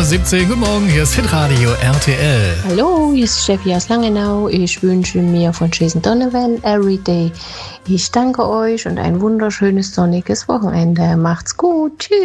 17 Uhr. Guten Morgen, hier ist Hitradio RTL. Hallo, hier ist Steffi aus Langenau. Ich wünsche mir von Jason Donovan Everyday. Ich danke euch und ein wunderschönes sonniges Wochenende. Macht's gut. Tschüss.